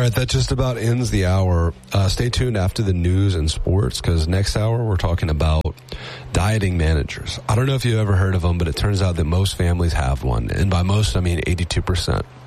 right, that just about ends the hour. Stay tuned after the news and sports, because next hour we're talking about dieting managers. I don't know if you've ever heard of them, but it turns out that most families have one. And by most, I mean 82%.